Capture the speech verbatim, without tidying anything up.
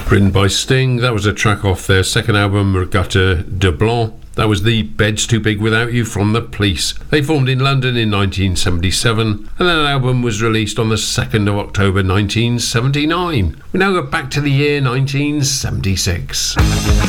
Written by Sting. That was a track off their second album, Regatta de Blanc. That was The Bed's Too Big Without You from The Police. They formed in London in nineteen seventy-seven, and that album was released on the second of October nineteen seventy-nine. We now go back to the year nineteen seventy-six.